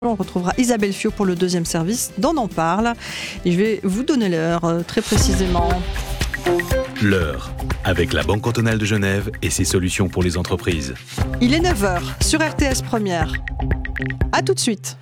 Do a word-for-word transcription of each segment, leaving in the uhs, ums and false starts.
On retrouvera Isabelle Fiot pour le deuxième service d'On en parle. Et je vais vous donner l'heure euh, très précisément. L'heure, avec la Banque cantonale de Genève et ses solutions pour les entreprises. Il est neuf heures sur R T S Première. A tout de suite.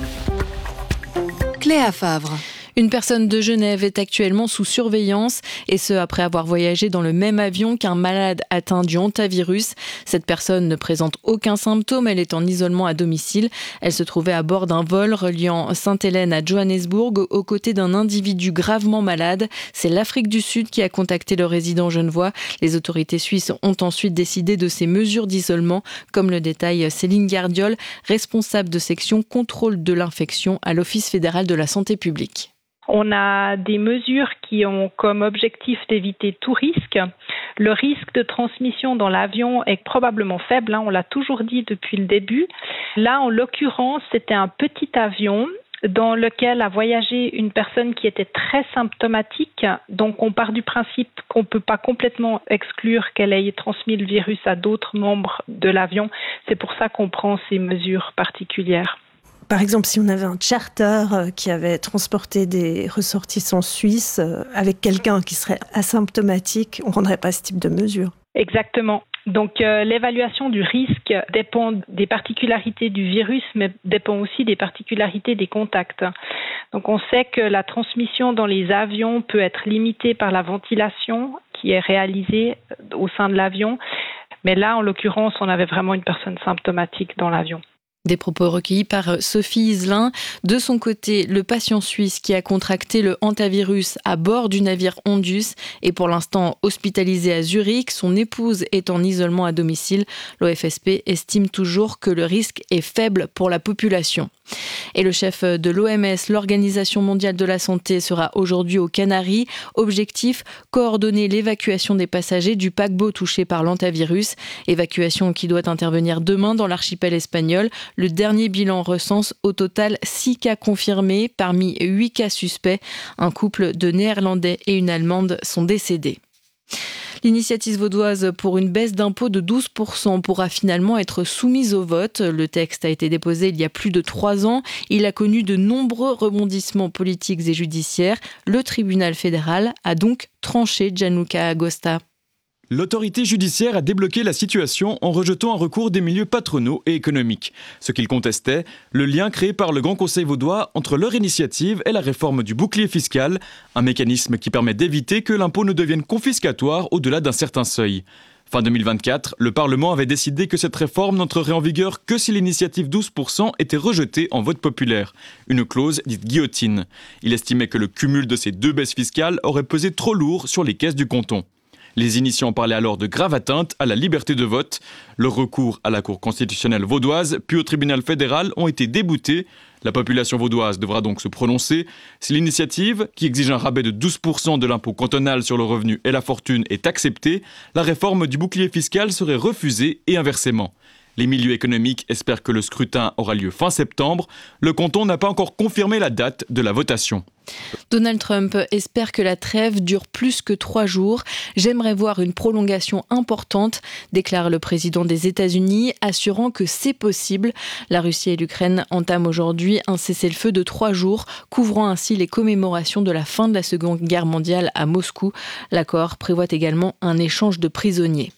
Cléa Favre. Une personne de Genève est actuellement sous surveillance, et ce après avoir voyagé dans le même avion qu'un malade atteint du hantavirus. Cette personne ne présente aucun symptôme, elle est en isolement à domicile. Elle se trouvait à bord d'un vol reliant Sainte-Hélène à Johannesburg aux côtés d'un individu gravement malade. C'est l'Afrique du Sud qui a contacté le résident genevois. Les autorités suisses ont ensuite décidé de ces mesures d'isolement, comme le détaille Céline Gardiol, responsable de section contrôle de l'infection à l'Office fédéral de la santé publique. On a des mesures qui ont comme objectif d'éviter tout risque. Le risque de transmission dans l'avion est probablement faible, hein, on l'a toujours dit depuis le début. Là, en l'occurrence, c'était un petit avion dans lequel a voyagé une personne qui était très symptomatique. Donc, on part du principe qu'on ne peut pas complètement exclure qu'elle ait transmis le virus à d'autres membres de l'avion. C'est pour ça qu'on prend ces mesures particulières. Par exemple, si on avait un charter qui avait transporté des ressortissants suisses avec quelqu'un qui serait asymptomatique, on ne prendrait pas ce type de mesure. Exactement. Donc, euh, l'évaluation du risque dépend des particularités du virus, mais dépend aussi des particularités des contacts. Donc, on sait que la transmission dans les avions peut être limitée par la ventilation qui est réalisée au sein de l'avion. Mais là, en l'occurrence, on avait vraiment une personne symptomatique dans l'avion. Des propos recueillis par Sophie Iselin. De son côté, le patient suisse qui a contracté le hantavirus à bord du navire Ondus est pour l'instant hospitalisé à Zurich. Son épouse est en isolement à domicile. L'O F S P estime toujours que le risque est faible pour la population. Et le chef de l'O M S, l'Organisation mondiale de la santé, sera aujourd'hui aux Canaries. Objectif, coordonner l'évacuation des passagers du paquebot touché par l'hantavirus. Évacuation qui doit intervenir demain dans l'archipel espagnol. Le dernier bilan recense au total six cas confirmés parmi huit cas suspects. Un couple de Néerlandais et une Allemande sont décédés. L'initiative vaudoise pour une baisse d'impôt de douze pour cent pourra finalement être soumise au vote. Le texte a été déposé il y a plus de trois ans. Il a connu de nombreux rebondissements politiques et judiciaires. Le tribunal fédéral a donc tranché. Gianluca Agosta. L'autorité judiciaire a débloqué la situation en rejetant un recours des milieux patronaux et économiques. Ce qu'ils contestaient, le lien créé par le Grand Conseil vaudois entre leur initiative et la réforme du bouclier fiscal, un mécanisme qui permet d'éviter que l'impôt ne devienne confiscatoire au-delà d'un certain seuil. Fin deux mille vingt-quatre, le Parlement avait décidé que cette réforme n'entrerait en vigueur que si l'initiative douze pour cent était rejetée en vote populaire, une clause dite guillotine. Il estimait que le cumul de ces deux baisses fiscales aurait pesé trop lourd sur les caisses du canton. Les initiants parlaient alors de grave atteinte à la liberté de vote. Le recours à la Cour constitutionnelle vaudoise puis au tribunal fédéral ont été déboutés. La population vaudoise devra donc se prononcer. Si l'initiative, qui exige un rabais de douze pour cent de l'impôt cantonal sur le revenu et la fortune, est acceptée, la réforme du bouclier fiscal serait refusée et inversement. Les milieux économiques espèrent que le scrutin aura lieu fin septembre. Le canton n'a pas encore confirmé la date de la votation. Donald Trump espère que la trêve dure plus que trois jours. J'aimerais voir une prolongation importante, déclare le président des États-Unis, assurant que c'est possible. La Russie et l'Ukraine entament aujourd'hui un cessez-le-feu de trois jours, couvrant ainsi les commémorations de la fin de la Seconde Guerre mondiale à Moscou. L'accord prévoit également un échange de prisonniers.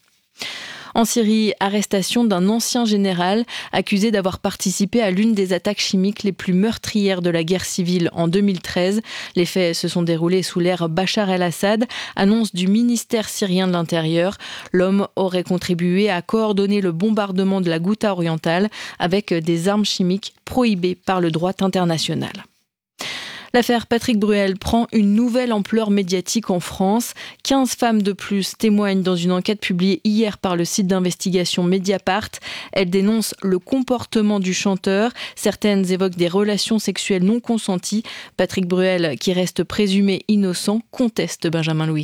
En Syrie, arrestation d'un ancien général accusé d'avoir participé à l'une des attaques chimiques les plus meurtrières de la guerre civile en deux mille treize. Les faits se sont déroulés sous l'ère Bachar el-Assad, annonce du ministère syrien de l'Intérieur. L'homme aurait contribué à coordonner le bombardement de la Ghouta orientale avec des armes chimiques prohibées par le droit international. L'affaire Patrick Bruel prend une nouvelle ampleur médiatique en France. quinze femmes de plus témoignent dans une enquête publiée hier par le site d'investigation Mediapart. Elles dénoncent le comportement du chanteur. Certaines évoquent des relations sexuelles non consenties. Patrick Bruel, qui reste présumé innocent, conteste Benjamin Louis.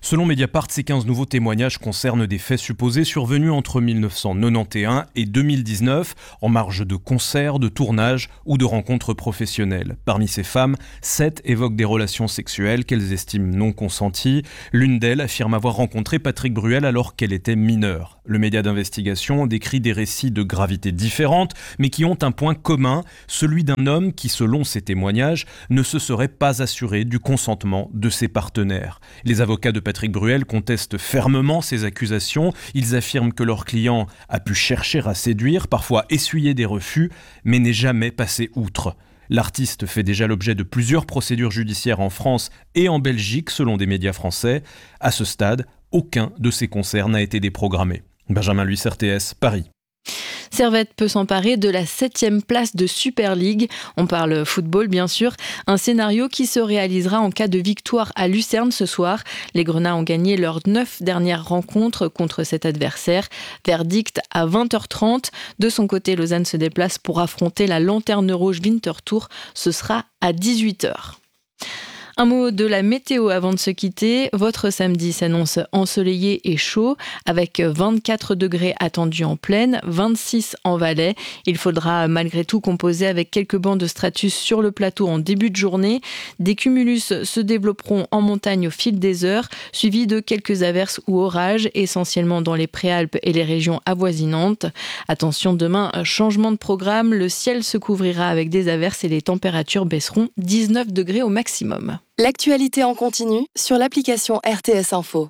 Selon Mediapart, ces quinze nouveaux témoignages concernent des faits supposés survenus entre dix-neuf cent quatre-vingt-onze et deux mille dix-neuf, en marge de concerts, de tournages ou de rencontres professionnelles. Parmi ces femmes, sept évoquent des relations sexuelles qu'elles estiment non consenties. L'une d'elles affirme avoir rencontré Patrick Bruel alors qu'elle était mineure. Le média d'investigation décrit des récits de gravité différentes, mais qui ont un point commun, celui d'un homme qui, selon ses témoignages, ne se serait pas assuré du consentement de ses partenaires. Les avocats de Patrick Bruel contestent fermement ces accusations. Ils affirment que leur client a pu chercher à séduire, parfois essuyer des refus, mais n'est jamais passé outre. L'artiste fait déjà l'objet de plusieurs procédures judiciaires en France et en Belgique, selon des médias français. À ce stade, aucun de ces concerts n'a été déprogrammé. Benjamin Luis, R T S, Paris. Servette peut s'emparer de la septième place de Super League. On parle football, bien sûr. Un scénario qui se réalisera en cas de victoire à Lucerne ce soir. Les Grenats ont gagné leurs neuf dernières rencontres contre cet adversaire. Verdict à vingt heures trente. De son côté, Lausanne se déplace pour affronter la Lanterne Rouge Winterthur. Ce sera à dix-huit heures. Un mot de la météo avant de se quitter. Votre samedi s'annonce ensoleillé et chaud, avec vingt-quatre degrés attendus en plaine, vingt-six en Valais. Il faudra malgré tout composer avec quelques bancs de stratus sur le plateau en début de journée. Des cumulus se développeront en montagne au fil des heures, suivis de quelques averses ou orages, essentiellement dans les Préalpes et les régions avoisinantes. Attention, demain, changement de programme. Le ciel se couvrira avec des averses et les températures baisseront dix-neuf degrés au maximum. L'actualité en continu sur l'application R T S Info.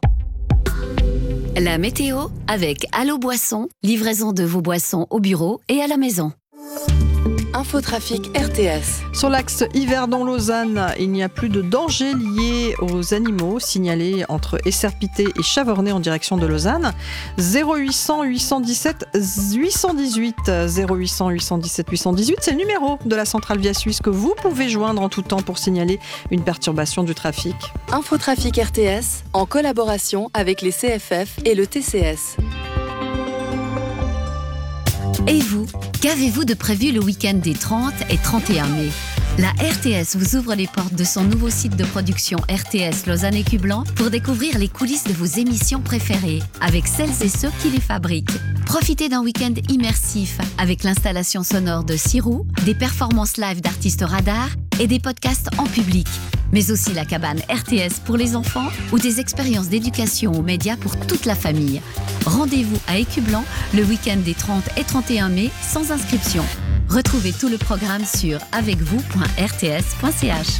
La météo avec Allo Boisson, livraison de vos boissons au bureau et à la maison. Infotrafic R T S. Sur l'axe Yverdon-Lausanne, il n'y a plus de danger lié aux animaux signalés entre Esserpité et Chavornay en direction de Lausanne. zéro huit cents huit cent dix-sept huit cent dix-huit zéro huit cents huit cent dix-sept huit cent dix-huit, c'est le numéro de la centrale Via Suisse que vous pouvez joindre en tout temps pour signaler une perturbation du trafic. Infotrafic R T S en collaboration avec les C F F et le T C S. Et vous, qu'avez-vous de prévu le week-end des trente et trente et un mai ? La R T S vous ouvre les portes de son nouveau site de production R T S Lausanne et Cublan pour découvrir les coulisses de vos émissions préférées avec celles et ceux qui les fabriquent. Profitez d'un week-end immersif avec l'installation sonore de Sirou, des performances live d'artistes radars et des podcasts en public. Mais aussi la cabane R T S pour les enfants ou des expériences d'éducation aux médias pour toute la famille. Rendez-vous à Écublan le week-end des trente et trente et un mai sans inscription. Retrouvez tout le programme sur avec vous point r t s point c h.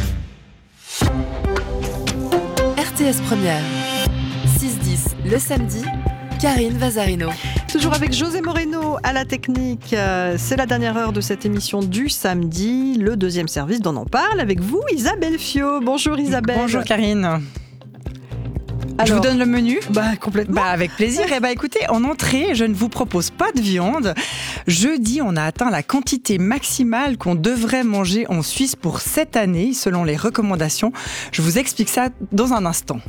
R T S Première, six dix le samedi, Karine Vazarino. Toujours avec José Moreno à la technique. C'est la dernière heure de cette émission du samedi. Le deuxième service d'On en parle avec vous, Isabelle Fio. Bonjour Isabelle. Bonjour Karine. Alors, je vous donne le menu ? Bah, complètement. Bah, avec plaisir. Et bah, écoutez, en entrée, je ne vous propose pas de viande. Jeudi, on a atteint la quantité maximale qu'on devrait manger en Suisse pour cette année, selon les recommandations. Je vous explique ça dans un instant.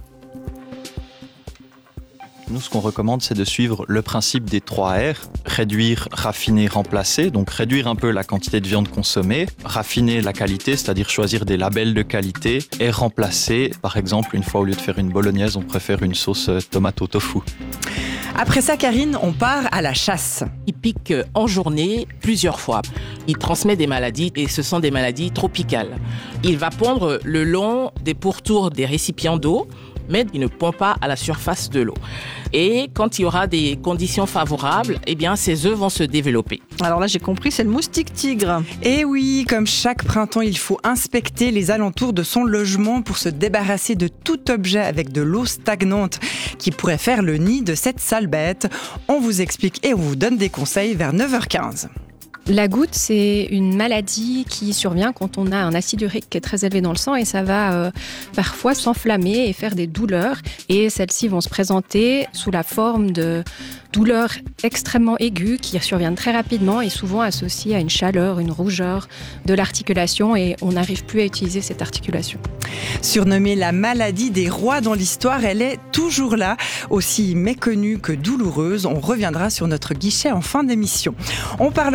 Nous, ce qu'on recommande, c'est de suivre le principe des trois R. Réduire, raffiner, remplacer. Donc, réduire un peu la quantité de viande consommée. Raffiner la qualité, c'est-à-dire choisir des labels de qualité. Et remplacer, par exemple, une fois, au lieu de faire une bolognaise, on préfère une sauce tomate au tofu. Après ça, Karine, on part à la chasse. Il pique en journée plusieurs fois. Il transmet des maladies et ce sont des maladies tropicales. Il va pondre le long des pourtours des récipients d'eau, mais il ne pond pas à la surface de l'eau. Et quand il y aura des conditions favorables, eh bien, ces œufs vont se développer. Alors là, j'ai compris, c'est le moustique tigre. Et oui, comme chaque printemps, il faut inspecter les alentours de son logement pour se débarrasser de tout objet avec de l'eau stagnante qui pourrait faire le nid de cette sale bête. On vous explique et on vous donne des conseils vers neuf heures quinze. La goutte, c'est une maladie qui survient quand on a un acide urique qui est très élevé dans le sang et ça va euh, parfois s'enflammer et faire des douleurs. Et celles-ci vont se présenter sous la forme de douleurs extrêmement aiguës qui surviennent très rapidement et souvent associées à une chaleur, une rougeur de l'articulation et on n'arrive plus à utiliser cette articulation. Surnommée la maladie des rois dans l'histoire, elle est toujours là, aussi méconnue que douloureuse. On reviendra sur notre guichet en fin d'émission. On parlera aussi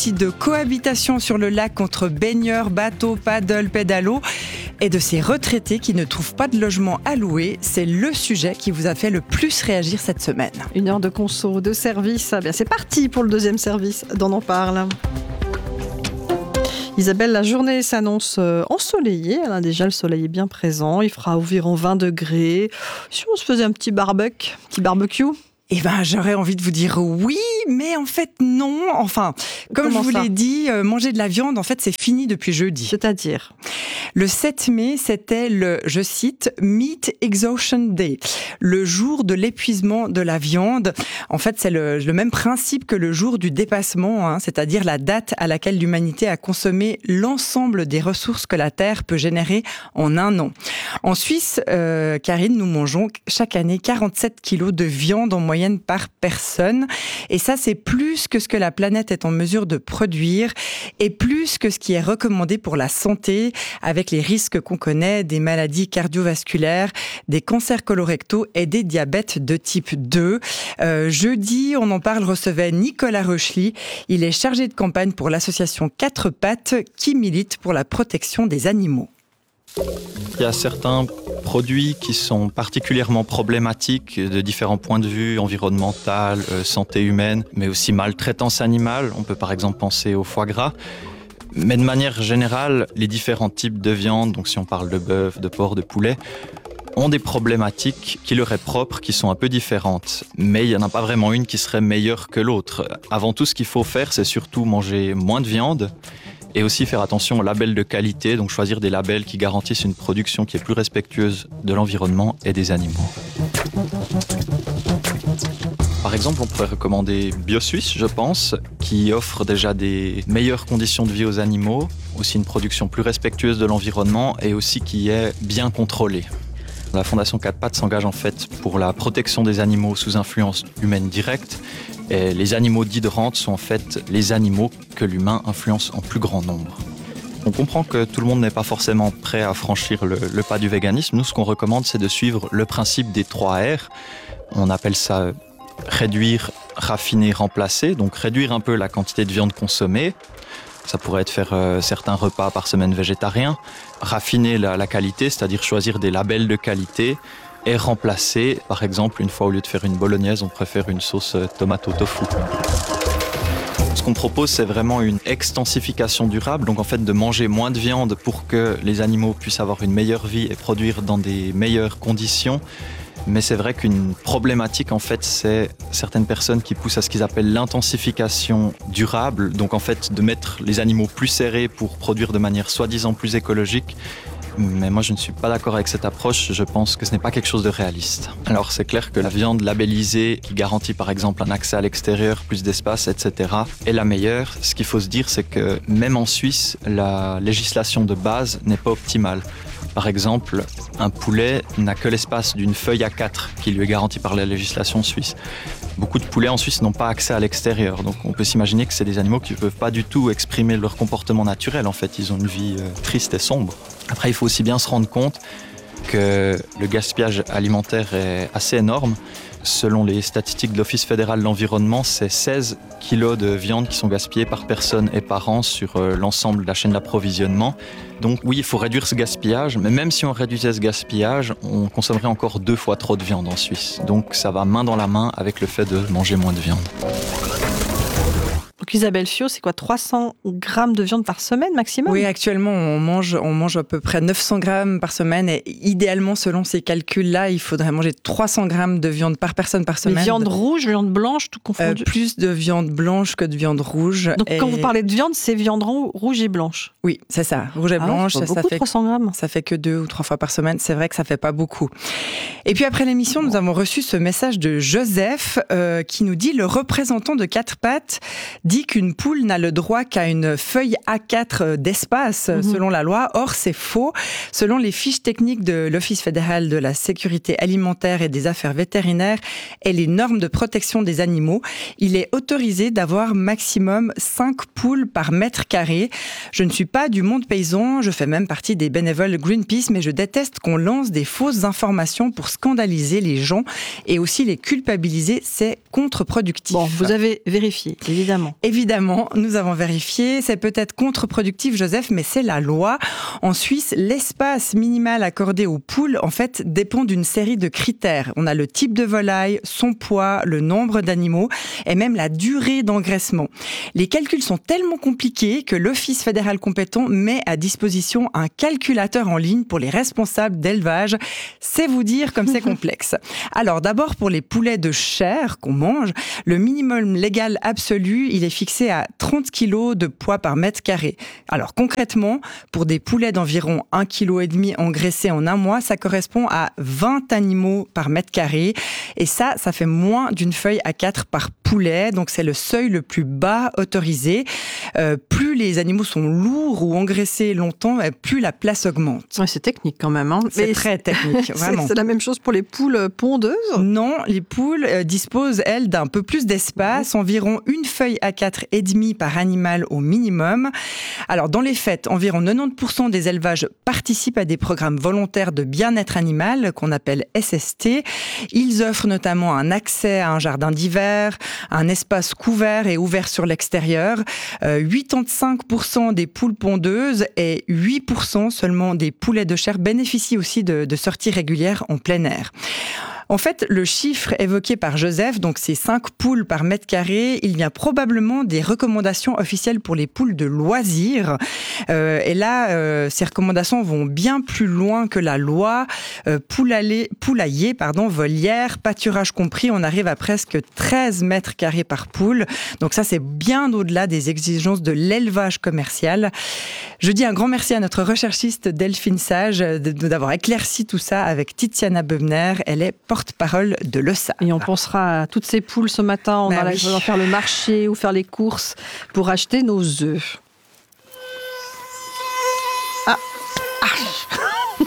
aussi de cohabitation sur le lac entre baigneurs, bateaux, paddle, pédalo et de ces retraités qui ne trouvent pas de logement à louer. C'est le sujet qui vous a fait le plus réagir cette semaine. Une heure de conso, de service. Eh bien, c'est parti pour le deuxième service d'On en parle. Isabelle, la journée s'annonce ensoleillée. Elle a déjà le soleil est bien présent. Il fera environ vingt degrés. Si on se faisait un petit barbecue, petit barbecue Eh ben, j'aurais envie de vous dire oui, mais en fait non. Enfin, comme Comment je vous ça l'ai dit, euh, manger de la viande, en fait, c'est fini depuis jeudi. C'est-à-dire ? Le sept mai, c'était le, je cite, Meat Exhaustion Day, le jour de l'épuisement de la viande. En fait, c'est le, le même principe que le jour du dépassement, hein, c'est-à-dire la date à laquelle l'humanité a consommé l'ensemble des ressources que la Terre peut générer en un an. En Suisse, euh, Karine, nous mangeons chaque année quarante-sept kilos de viande en moyenne par personne. Et ça, c'est plus que ce que la planète est en mesure de produire et plus que ce qui est recommandé pour la santé, avec les risques qu'on connaît des maladies cardiovasculaires, des cancers colorectaux et des diabètes de type deux. Euh, jeudi, On en parle recevait Nicolas Rochely. Il est chargé de campagne pour l'association Quatre Pattes qui milite pour la protection des animaux. Il y a certains produits qui sont particulièrement problématiques de différents points de vue, environnemental, euh, santé humaine, mais aussi maltraitance animale. On peut par exemple penser au foie gras. Mais de manière générale, les différents types de viande, donc si on parle de bœuf, de porc, de poulet, ont des problématiques qui leur est propres, qui sont un peu différentes. Mais il n'y en a pas vraiment une qui serait meilleure que l'autre. Avant tout, ce qu'il faut faire, c'est surtout manger moins de viande et aussi faire attention aux labels de qualité, donc choisir des labels qui garantissent une production qui est plus respectueuse de l'environnement et des animaux. Par exemple, on pourrait recommander BioSuisse, je pense, qui offre déjà des meilleures conditions de vie aux animaux, aussi une production plus respectueuse de l'environnement et aussi qui est bien contrôlée. La Fondation Quatre Pattes s'engage en fait pour la protection des animaux sous influence humaine directe. Et les animaux dits de rente sont en fait les animaux que l'humain influence en plus grand nombre. On comprend que tout le monde n'est pas forcément prêt à franchir le, le pas du véganisme. Nous, ce qu'on recommande, c'est de suivre le principe des trois R. On appelle ça réduire, raffiner, remplacer. Donc réduire un peu la quantité de viande consommée. Ça pourrait être faire euh, certains repas par semaine végétariens. Raffiner la, la qualité, c'est-à-dire choisir des labels de qualité. Et remplacer, par exemple, une fois au lieu de faire une bolognaise, on préfère une sauce tomate au tofu. Ce qu'on propose, c'est vraiment une extensification durable, donc en fait de manger moins de viande pour que les animaux puissent avoir une meilleure vie et produire dans des meilleures conditions. Mais c'est vrai qu'une problématique, en fait, c'est certaines personnes qui poussent à ce qu'ils appellent l'intensification durable, donc en fait de mettre les animaux plus serrés pour produire de manière soi-disant plus écologique. Mais moi, je ne suis pas d'accord avec cette approche. Je pense que ce n'est pas quelque chose de réaliste. Alors, c'est clair que la viande labellisée, qui garantit par exemple un accès à l'extérieur, plus d'espace, et cetera, est la meilleure. Ce qu'il faut se dire, c'est que même en Suisse, la législation de base n'est pas optimale. Par exemple, un poulet n'a que l'espace d'une feuille A quatre qui lui est garanti par la législation suisse. Beaucoup de poulets en Suisse n'ont pas accès à l'extérieur, donc on peut s'imaginer que c'est des animaux qui ne peuvent pas du tout exprimer leur comportement naturel. En fait, ils ont une vie euh, triste et sombre. Après, il faut aussi bien se rendre compte que le gaspillage alimentaire est assez énorme. Selon les statistiques de l'Office fédéral de l'environnement, c'est seize kilos de viande qui sont gaspillés par personne et par an sur euh, l'ensemble de la chaîne d'approvisionnement. Donc oui, il faut réduire ce gaspillage, mais même si on réduisait ce gaspillage, on consommerait encore deux fois trop de viande en Suisse. Donc ça va main dans la main avec le fait de manger moins de viande. Donc Isabelle Fiot, c'est quoi, trois cents grammes de viande par semaine maximum ? Oui, actuellement, on mange, on mange à peu près neuf cents grammes par semaine et idéalement, selon ces calculs-là, il faudrait manger trois cents grammes de viande par personne par semaine. Mais viande rouge, viande blanche, tout confondu ? euh, Plus de viande blanche que de viande rouge. Donc et... quand vous parlez de viande, c'est viande rouge et blanche ? Oui, c'est ça, rouge et ah blanche. Ouais, ça, ça beaucoup, fait trois cents grammes. Ça fait que deux ou trois fois par semaine, c'est vrai que ça fait pas beaucoup. Et puis après l'émission, nous avons reçu ce message de Joseph euh, qui nous dit « Le représentant de Quatre Pattes dit qu'une poule n'a le droit qu'à une feuille A quatre d'espace mmh. selon la loi. Or, c'est faux. Selon les fiches techniques de l'Office fédéral de la sécurité alimentaire et des affaires vétérinaires et les normes de protection des animaux, il est autorisé d'avoir maximum cinq poules par mètre carré. Je ne suis pas du monde paysan, je fais même partie des bénévoles Greenpeace, mais je déteste qu'on lance des fausses informations pour scandaliser les gens et aussi les culpabiliser. C'est contre-productif. Bon, vous avez vérifié, évidemment. Évidemment, nous avons vérifié. C'est peut-être contre-productif, Joseph, mais c'est la loi. En Suisse, l'espace minimal accordé aux poules, en fait, dépend d'une série de critères. On a le type de volaille, son poids, le nombre d'animaux et même la durée d'engraissement. Les calculs sont tellement compliqués que l'Office fédéral compétent met à disposition un calculateur en ligne pour les responsables d'élevage. C'est vous dire comme c'est complexe. Alors, d'abord, pour les poulets de chair qu'on mange, le minimum légal absolu, il est fixé à trente kilos de poids par mètre carré. Alors, concrètement, pour des poulets d'environ un virgule cinq kilos engraissés en un mois, ça correspond à vingt animaux par mètre carré. Et ça, ça fait moins d'une feuille A quatre par poulet. Donc, c'est le seuil le plus bas autorisé. Euh, plus les animaux sont lourds ou engraissés longtemps, plus la place augmente. Ouais, c'est technique quand même. Hein. C'est Mais très technique, vraiment. C'est, c'est la même chose pour les poules pondeuses ? Non, les poules euh, disposent, elles, d'un peu plus d'espace, mmh. environ une feuille A quatre et demi par animal au minimum. Alors, dans les faits, environ quatre-vingt-dix pour cent des élevages participent à des programmes volontaires de bien-être animal, qu'on appelle S S T. Ils offrent notamment un accès à un jardin d'hiver, un espace couvert et ouvert sur l'extérieur. Euh, quatre-vingt-quinze pour cent des poules pondeuses et huit pour cent seulement des poulets de chair bénéficient aussi de, de sorties régulières en plein air. En fait, le chiffre évoqué par Joseph, donc c'est cinq poules par mètre carré, il y a probablement des recommandations officielles pour les poules de loisirs. Euh, et là, euh, ces recommandations vont bien plus loin que la loi. Euh, poulailler, poulailler, pardon, volière, pâturage compris, on arrive à presque treize mètres carrés par poule. Donc ça, c'est bien au-delà des exigences de l'élevage commercial. Je dis un grand merci à notre recherchiste Delphine Sage de, de, d'avoir éclairci tout ça avec Tiziana Böbner. Elle est porte-parole de l'E S A. Et on pensera à toutes ces poules ce matin, on ben va oui. faire le marché ou faire les courses pour acheter nos œufs. Ah, ah.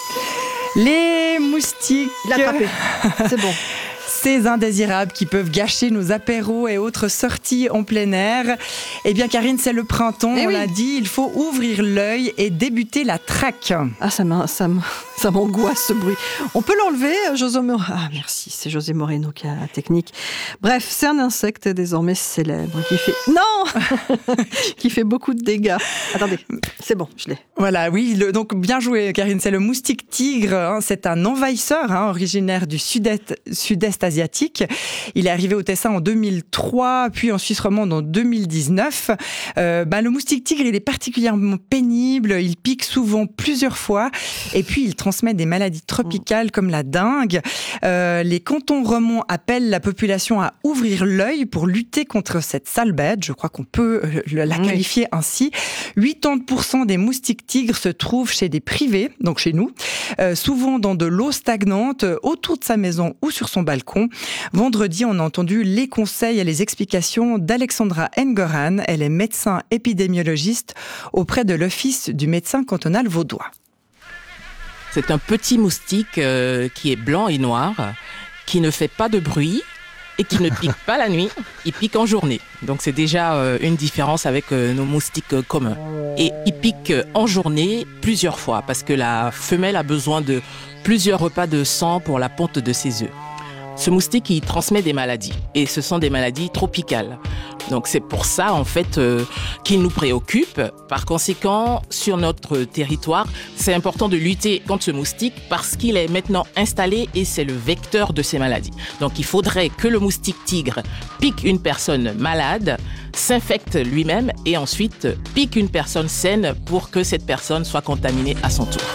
Les moustiques. Il l'a attrapé, c'est bon. Ces indésirables qui peuvent gâcher nos apéros et autres sorties en plein air. Eh bien, Karine, c'est le printemps, eh on oui. l'a dit, il faut ouvrir l'œil et débuter la traque. Ah, ça, ça, ça m'angoisse ce bruit. On peut l'enlever, José Moreno. Ah, merci, c'est José Moreno qui a la technique. Bref, c'est un insecte désormais célèbre qui fait... Non Qui fait beaucoup de dégâts. Attendez, c'est bon, je l'ai. Voilà, oui, le, donc bien joué, Karine. C'est le moustique tigre. Hein, c'est un envahisseur hein, originaire du sud-est, sud-est asiatique. Il est arrivé au Tessin en deux mille trois, puis en Suisse romande en deux mille dix-neuf. Euh, ben, le moustique tigre, il est particulièrement pénible. Il pique souvent plusieurs fois. Et puis, il transmet des maladies tropicales comme la dengue. Euh, les cantons romands appellent la population à ouvrir l'œil pour lutter contre cette sale bête. Je crois qu'on peut la qualifier oui. ainsi. quatre-vingt-dix pour cent des moustiques tigres se trouvent chez des privés, donc chez nous, euh, souvent dans de l'eau stagnante, autour de sa maison ou sur son balcon. Vendredi, on a entendu les conseils et les explications d'Alexandra Engoran. Elle est médecin épidémiologiste auprès de l'Office du médecin cantonal vaudois. C'est un petit moustique euh, qui est blanc et noir, qui ne fait pas de bruit et qui ne pique pas la nuit, il pique en journée. Donc c'est déjà euh, une différence avec euh, nos moustiques euh, communs. Et il pique euh, en journée plusieurs fois parce que la femelle a besoin de plusieurs repas de sang pour la ponte de ses œufs. Ce moustique, il transmet des maladies et ce sont des maladies tropicales. Donc c'est pour ça en fait euh, qu'il nous préoccupe. Par conséquent, sur notre territoire, c'est important de lutter contre ce moustique parce qu'il est maintenant installé et c'est le vecteur de ces maladies. Donc il faudrait que le moustique tigre pique une personne malade, s'infecte lui-même et ensuite pique une personne saine pour que cette personne soit contaminée à son tour.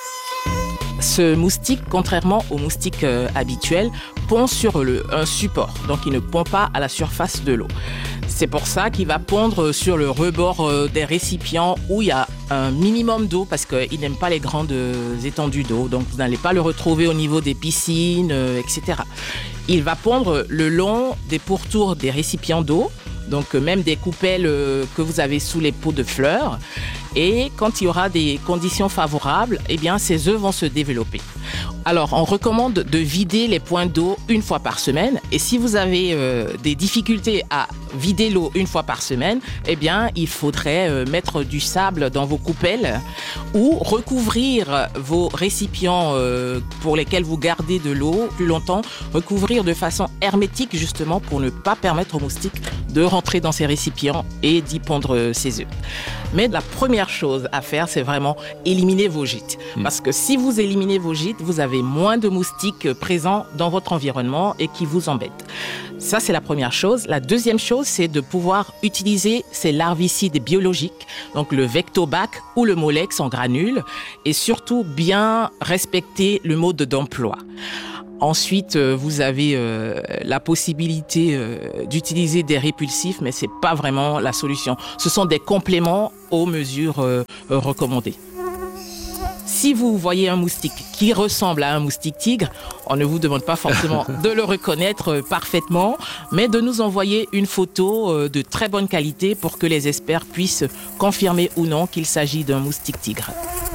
Ce moustique, contrairement au moustique euh, habituel, pond sur le, un support, donc il ne pond pas à la surface de l'eau. C'est pour ça qu'il va pondre sur le rebord euh, des récipients où il y a un minimum d'eau parce qu'il n'aime pas les grandes étendues d'eau, donc vous n'allez pas le retrouver au niveau des piscines, euh, et cetera. Il va pondre le long des pourtours des récipients d'eau, donc même des coupelles que vous avez sous les pots de fleurs. Et quand il y aura des conditions favorables, eh bien, ces œufs vont se développer. Alors, on recommande de vider les points d'eau une fois par semaine. Et si vous avez euh, des difficultés à vider l'eau une fois par semaine, eh bien, il faudrait euh, mettre du sable dans vos coupelles ou recouvrir vos récipients euh, pour lesquels vous gardez de l'eau plus longtemps, recouvrir de façon hermétique justement pour ne pas permettre aux moustiques de rentrer dans ces récipients et d'y pondre ses œufs. Mais la première chose à faire, c'est vraiment éliminer vos gîtes. Mmh. Parce que si vous éliminez vos gîtes, vous avez moins de moustiques présents dans votre environnement et qui vous embêtent. Ça, c'est la première chose. La deuxième chose, c'est de pouvoir utiliser ces larvicides biologiques, donc le Vectobac ou le Molex en granules, et surtout bien respecter le mode d'emploi. Ensuite, vous avez euh, la possibilité euh, d'utiliser des répulsifs, mais c'est pas vraiment la solution. Ce sont des compléments aux mesures euh, recommandées. Si vous voyez un moustique qui ressemble à un moustique tigre, on ne vous demande pas forcément de le reconnaître parfaitement, mais de nous envoyer une photo de très bonne qualité pour que les experts puissent confirmer ou non qu'il s'agit d'un moustique tigre.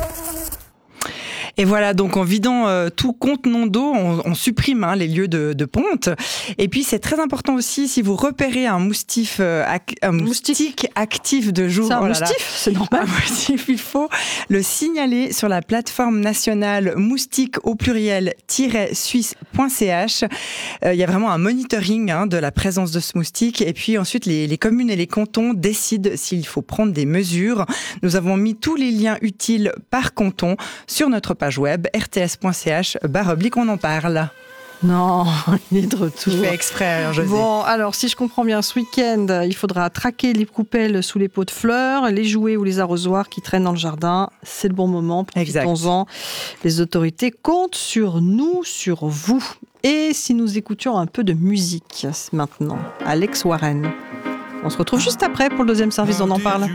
Et voilà, donc en vidant euh, tout contenant d'eau, on, on supprime hein, les lieux de, de ponte. Et puis c'est très important aussi, si vous repérez un moustif, euh, ac- un moustique. moustique actif de jour. C'est un oh là moustif, là, c'est normal. Un moustif, il faut le signaler sur la plateforme nationale moustique au pluriel suisse point c h. Euh, il y a vraiment un monitoring hein, de la présence de ce moustique. Et puis ensuite, les, les communes et les cantons décident s'il faut prendre des mesures. Nous avons mis tous les liens utiles par canton sur notre page web r t s point c h barre oblique on en parle. Non, il est de retour. Je fais exprès, alors, José. Bon, alors si je comprends bien, ce week-end, il faudra traquer les coupelles sous les pots de fleurs, les jouets ou les arrosoirs qui traînent dans le jardin. C'est le bon moment, profitons-en. Les autorités comptent sur nous, sur vous. Et si nous écoutions un peu de musique maintenant, Alex Warren. On se retrouve juste après pour le deuxième service, on en parle.